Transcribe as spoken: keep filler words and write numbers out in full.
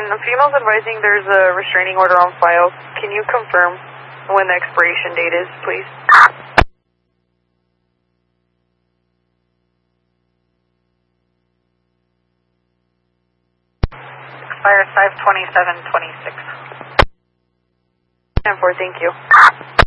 female's advising there's a restraining order on file. Can you confirm when the expiration date is, please? Expires five twenty-seven twenty-six. ten four, thank you.